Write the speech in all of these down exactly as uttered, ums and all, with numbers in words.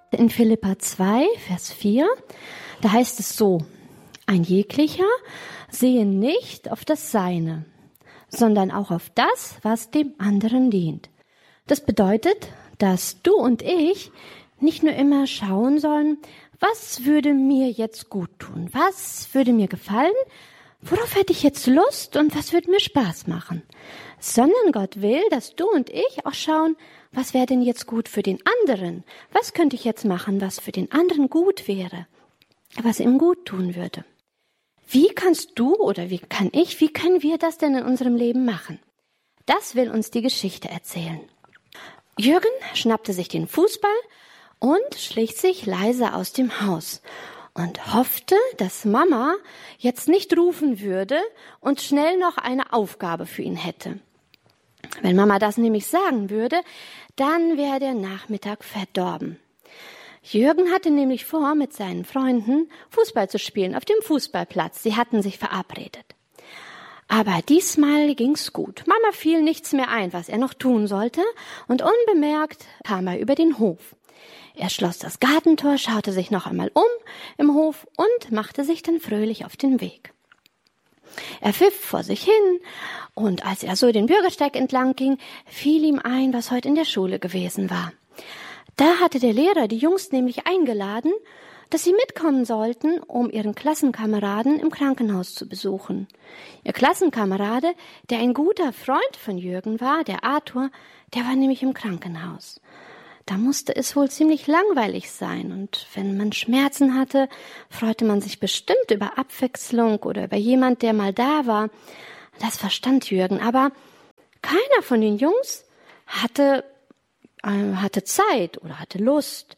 In Philipper zwei, Vers vier, da heißt es so: Ein jeglicher sehe nicht auf das Seine, sondern auch auf das, was dem anderen dient. Das bedeutet, dass du und ich nicht nur immer schauen sollen, was würde mir jetzt gut tun, was würde mir gefallen, worauf hätte ich jetzt Lust und was würde mir Spaß machen, sondern Gott will, dass du und ich auch schauen, was wäre denn jetzt gut für den anderen, was könnte ich jetzt machen, was für den anderen gut wäre, was ihm gut tun würde. Wie kannst du oder wie kann ich, wie können wir das denn in unserem Leben machen? Das will uns die Geschichte erzählen. Jürgen schnappte sich den Fußball und schlich sich leise aus dem Haus und hoffte, dass Mama jetzt nicht rufen würde und schnell noch eine Aufgabe für ihn hätte. Wenn Mama das nämlich sagen würde, dann wäre der Nachmittag verdorben. Jürgen hatte nämlich vor, mit seinen Freunden Fußball zu spielen auf dem Fußballplatz. Sie hatten sich verabredet. Aber diesmal ging's gut. Mama fiel nichts mehr ein, was er noch tun sollte, und unbemerkt kam er über den Hof. Er schloss das Gartentor, schaute sich noch einmal um im Hof und machte sich dann fröhlich auf den Weg. Er pfiff vor sich hin, und als er so den Bürgersteig entlang ging, fiel ihm ein, was heute in der Schule gewesen war. Da hatte der Lehrer die Jungs nämlich eingeladen, dass sie mitkommen sollten, um ihren Klassenkameraden im Krankenhaus zu besuchen. Ihr Klassenkamerade, der ein guter Freund von Jürgen war, der Arthur, der war nämlich im Krankenhaus. Da musste es wohl ziemlich langweilig sein, und wenn man Schmerzen hatte, freute man sich bestimmt über Abwechslung oder über jemand, der mal da war. Das verstand Jürgen, aber keiner von den Jungs hatte, äh, hatte Zeit oder hatte Lust.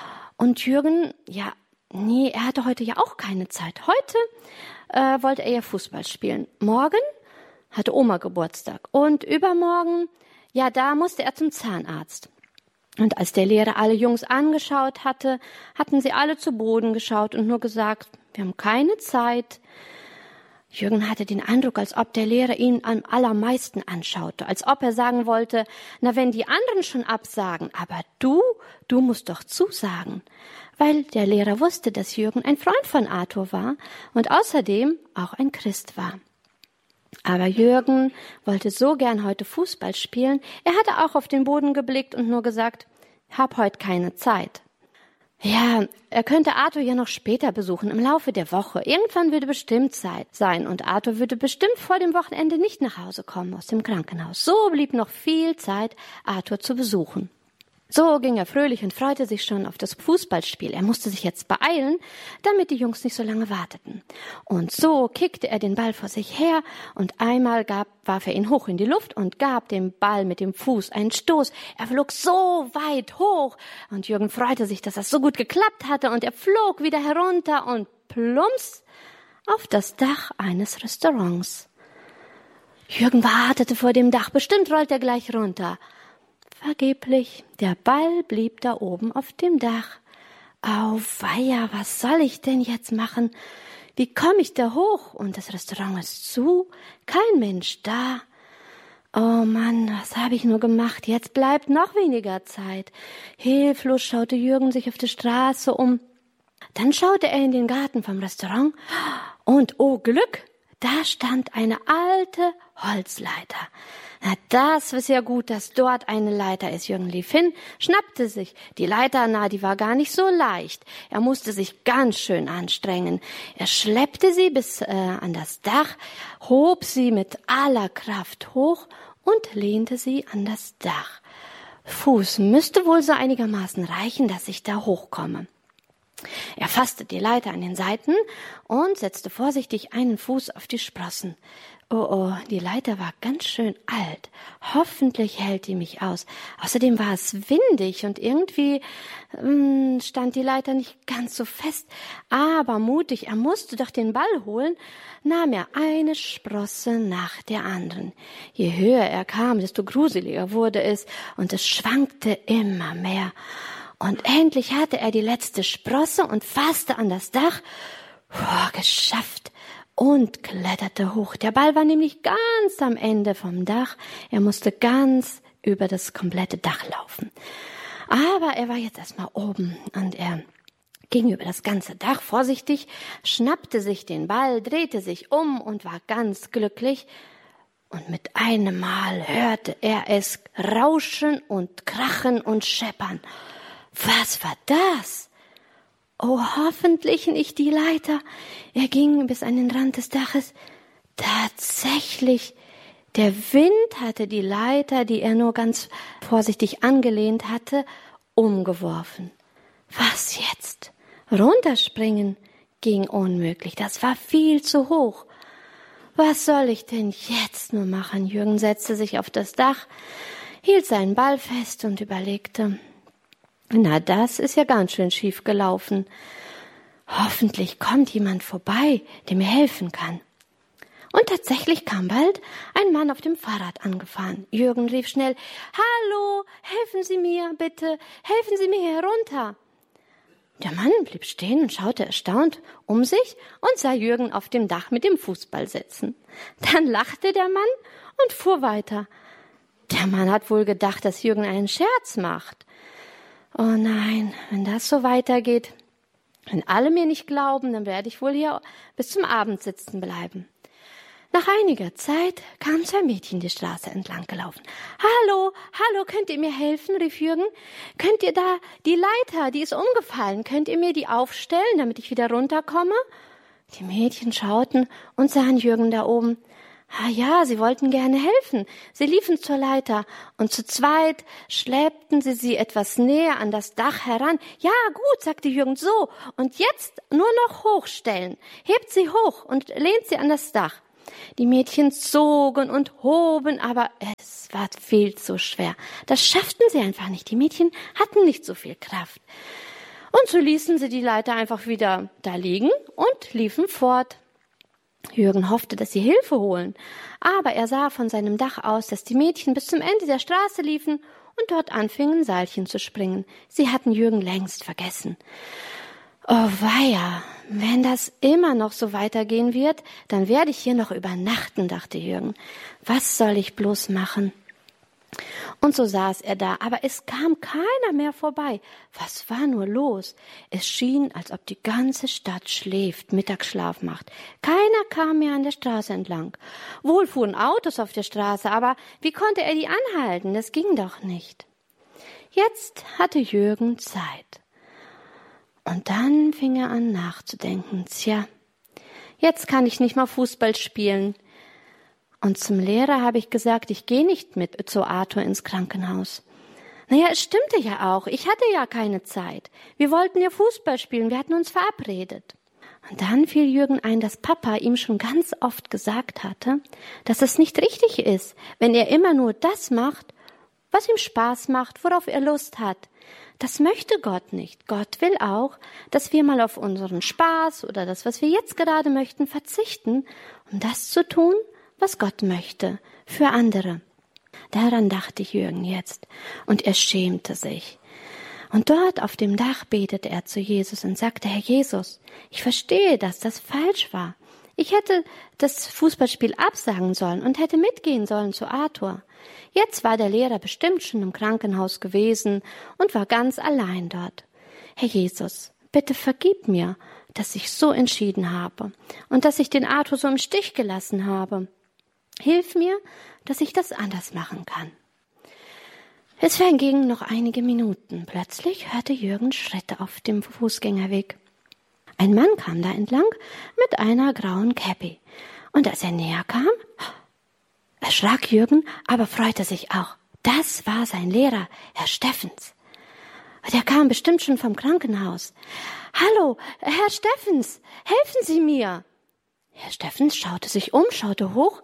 Und Jürgen, ja, nee, er hatte heute ja auch keine Zeit. Heute äh, wollte er ja Fußball spielen. Morgen hatte Oma Geburtstag und übermorgen, ja, da musste er zum Zahnarzt. Und als der Lehrer alle Jungs angeschaut hatte, hatten sie alle zu Boden geschaut und nur gesagt, wir haben keine Zeit. Jürgen hatte den Eindruck, als ob der Lehrer ihn am allermeisten anschaute, als ob er sagen wollte, na, wenn die anderen schon absagen, aber du, du musst doch zusagen. Weil der Lehrer wusste, dass Jürgen ein Freund von Arthur war und außerdem auch ein Christ war. Aber Jürgen wollte so gern heute Fußball spielen. Er hatte auch auf den Boden geblickt und nur gesagt, hab heute keine Zeit. Ja, er könnte Arthur ja noch später besuchen, im Laufe der Woche. Irgendwann würde bestimmt Zeit sein und Arthur würde bestimmt vor dem Wochenende nicht nach Hause kommen aus dem Krankenhaus. So blieb noch viel Zeit, Arthur zu besuchen. So ging er fröhlich und freute sich schon auf das Fußballspiel. Er musste sich jetzt beeilen, damit die Jungs nicht so lange warteten. Und so kickte er den Ball vor sich her und einmal gab, warf er ihn hoch in die Luft und gab dem Ball mit dem Fuß einen Stoß. Er flog so weit hoch und Jürgen freute sich, dass das so gut geklappt hatte, und er flog wieder herunter und plumps auf das Dach eines Restaurants. Jürgen wartete vor dem Dach, bestimmt rollt er gleich runter. Vergeblich, der Ball blieb da oben auf dem Dach. Auweia, was soll ich denn jetzt machen? Wie komme ich da hoch? Und das Restaurant ist zu, kein Mensch da. Oh Mann, was habe ich nur gemacht? Jetzt bleibt noch weniger Zeit. Hilflos schaute Jürgen sich auf die Straße um. Dann schaute er in den Garten vom Restaurant und, oh Glück, da stand eine alte Holzleiter. Na, das ist ja gut, dass dort eine Leiter ist. Jürgen lief hin, schnappte sich die Leiter, na, die war gar nicht so leicht. Er musste sich ganz schön anstrengen. Er schleppte sie bis äh, an das Dach, hob sie mit aller Kraft hoch und lehnte sie an das Dach. Fuß müsste wohl so einigermaßen reichen, dass ich da hochkomme. Er fasste die Leiter an den Seiten und setzte vorsichtig einen Fuß auf die Sprossen. Oh, oh, die Leiter war ganz schön alt. Hoffentlich hält die mich aus. Außerdem war es windig und irgendwie ähm, stand die Leiter nicht ganz so fest. Aber mutig, er musste doch den Ball holen, nahm er eine Sprosse nach der anderen. Je höher er kam, desto gruseliger wurde es und es schwankte immer mehr. Und endlich hatte er die letzte Sprosse und fasste an das Dach. Puh, geschafft. Und kletterte hoch. Der Ball war nämlich ganz am Ende vom Dach. Er musste ganz über das komplette Dach laufen. Aber er war jetzt erstmal oben und er ging über das ganze Dach vorsichtig, schnappte sich den Ball, drehte sich um und war ganz glücklich. Und mit einem Mal hörte er es rauschen und krachen und scheppern. Was war das? Oh, hoffentlich nicht die Leiter. Er ging bis an den Rand des Daches. Tatsächlich, der Wind hatte die Leiter, die er nur ganz vorsichtig angelehnt hatte, umgeworfen. Was jetzt? Runterspringen ging unmöglich, das war viel zu hoch. Was soll ich denn jetzt nur machen? Jürgen setzte sich auf das Dach, hielt seinen Ball fest und überlegte, na, das ist ja ganz schön schief gelaufen. Hoffentlich kommt jemand vorbei, der mir helfen kann. Und tatsächlich kam bald ein Mann auf dem Fahrrad angefahren. Jürgen rief schnell, »Hallo, helfen Sie mir, bitte, helfen Sie mir herunter.« Der Mann blieb stehen und schaute erstaunt um sich und sah Jürgen auf dem Dach mit dem Fußball sitzen. Dann lachte der Mann und fuhr weiter. Der Mann hat wohl gedacht, dass Jürgen einen Scherz macht. Oh nein, wenn das so weitergeht, wenn alle mir nicht glauben, dann werde ich wohl hier bis zum Abend sitzen bleiben. Nach einiger Zeit kamen zwei Mädchen die Straße entlang gelaufen. »Hallo, hallo, könnt ihr mir helfen?« rief Jürgen. »Könnt ihr da die Leiter, die ist umgefallen, könnt ihr mir die aufstellen, damit ich wieder runterkomme?« Die Mädchen schauten und sahen Jürgen da oben. Ah ja, sie wollten gerne helfen. Sie liefen zur Leiter und zu zweit schleppten sie sie etwas näher an das Dach heran. »Ja, gut«, sagte Jürgen, »so, und jetzt nur noch hochstellen. Hebt sie hoch und lehnt sie an das Dach.« Die Mädchen zogen und hoben, aber es war viel zu schwer. Das schafften sie einfach nicht. Die Mädchen hatten nicht so viel Kraft. Und so ließen sie die Leiter einfach wieder da liegen und liefen fort. Jürgen hoffte, dass sie Hilfe holen, aber er sah von seinem Dach aus, dass die Mädchen bis zum Ende der Straße liefen und dort anfingen, Seilchen zu springen. Sie hatten Jürgen längst vergessen. Oh weia, wenn das immer noch so weitergehen wird, dann werde ich hier noch übernachten, dachte Jürgen. Was soll ich bloß machen? Und so saß er da, aber es kam keiner mehr vorbei. Was war nur los? Es schien, als ob die ganze Stadt schläft, Mittagsschlaf macht. Keiner kam mehr an der Straße entlang. Wohl fuhren Autos auf der Straße, aber wie konnte er die anhalten? Das ging doch nicht. Jetzt hatte Jürgen Zeit. Und dann fing er an nachzudenken. Tja, jetzt kann ich nicht mal Fußball spielen. Und zum Lehrer habe ich gesagt, ich gehe nicht mit zu Arthur ins Krankenhaus. Naja, es stimmte ja auch. Ich hatte ja keine Zeit. Wir wollten ja Fußball spielen. Wir hatten uns verabredet. Und dann fiel Jürgen ein, dass Papa ihm schon ganz oft gesagt hatte, dass es nicht richtig ist, wenn er immer nur das macht, was ihm Spaß macht, worauf er Lust hat. Das möchte Gott nicht. Gott will auch, dass wir mal auf unseren Spaß oder das, was wir jetzt gerade möchten, verzichten, um das zu tun, was Gott möchte, für andere. Daran dachte Jürgen jetzt, und er schämte sich. Und dort auf dem Dach betete er zu Jesus und sagte, Herr Jesus, ich verstehe, dass das falsch war. Ich hätte das Fußballspiel absagen sollen und hätte mitgehen sollen zu Arthur. Jetzt war der Lehrer bestimmt schon im Krankenhaus gewesen und war ganz allein dort. Herr Jesus, bitte vergib mir, dass ich so entschieden habe und dass ich den Arthur so im Stich gelassen habe. Hilf mir, dass ich das anders machen kann. Es vergingen noch einige Minuten. Plötzlich hörte Jürgen Schritte auf dem Fußgängerweg. Ein Mann kam da entlang mit einer grauen Käppi. Und als er näher kam, erschrak Jürgen, aber freute sich auch. Das war sein Lehrer, Herr Steffens. Der kam bestimmt schon vom Krankenhaus. »Hallo, Herr Steffens, helfen Sie mir!« Herr Steffens schaute sich um, schaute hoch.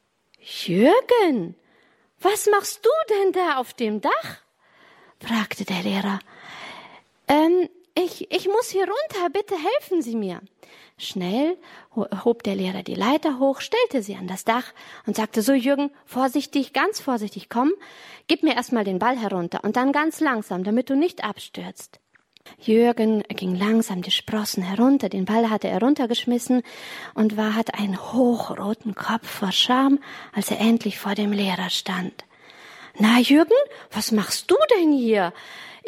»Jürgen, was machst du denn da auf dem Dach?« fragte der Lehrer. Ähm, ich, ich muss hier runter, bitte helfen Sie mir.« Schnell hob der Lehrer die Leiter hoch, stellte sie an das Dach und sagte, so Jürgen, vorsichtig, ganz vorsichtig, komm, gib mir erstmal den Ball herunter und dann ganz langsam, damit du nicht abstürzt. Jürgen ging langsam die Sprossen herunter, den Ball hatte er runtergeschmissen und war, hatte einen hochroten Kopf vor Scham, als er endlich vor dem Lehrer stand. »Na Jürgen, was machst du denn hier?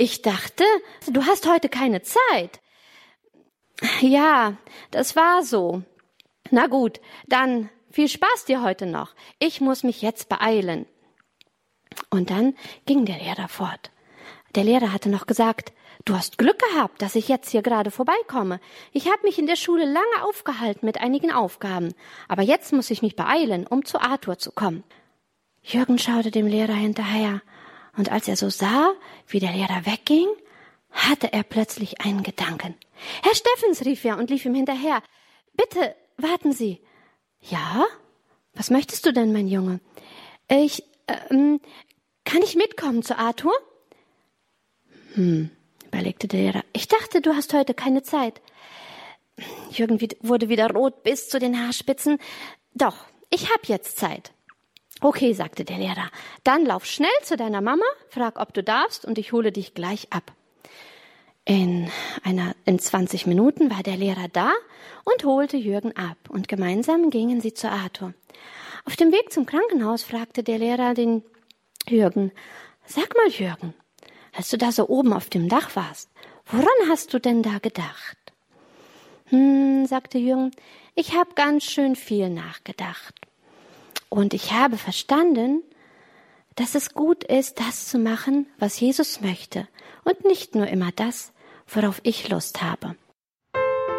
Ich dachte, du hast heute keine Zeit. Ja, das war so. Na gut, dann viel Spaß dir heute noch. Ich muss mich jetzt beeilen. Und dann ging der Lehrer fort. Der Lehrer hatte noch gesagt, du hast Glück gehabt, dass ich jetzt hier gerade vorbeikomme. Ich habe mich in der Schule lange aufgehalten mit einigen Aufgaben, aber jetzt muss ich mich beeilen, um zu Arthur zu kommen. Jürgen schaute dem Lehrer hinterher, und als er so sah, wie der Lehrer wegging, hatte er plötzlich einen Gedanken. »Herr Steffens«, rief er und lief ihm hinterher. »Bitte, warten Sie.« »Ja? Was möchtest du denn, mein Junge?« »Ich, ähm, kann ich mitkommen zu Arthur?« »Hm«, überlegte der Lehrer, »ich dachte, du hast heute keine Zeit.« Jürgen wurde wieder rot bis zu den Haarspitzen. »Doch, ich hab jetzt Zeit.« »Okay«, sagte der Lehrer, »dann lauf schnell zu deiner Mama, frag, ob du darfst, und ich hole dich gleich ab.« In einer, in zwanzig Minuten war der Lehrer da und holte Jürgen ab, und gemeinsam gingen sie zu Arthur. Auf dem Weg zum Krankenhaus fragte der Lehrer den Jürgen, »Sag mal, Jürgen, als du da so oben auf dem Dach warst, woran hast du denn da gedacht?« »Hm«, sagte Jürgen, »ich habe ganz schön viel nachgedacht. Und ich habe verstanden, dass es gut ist, das zu machen, was Jesus möchte, und nicht nur immer das, worauf ich Lust habe.«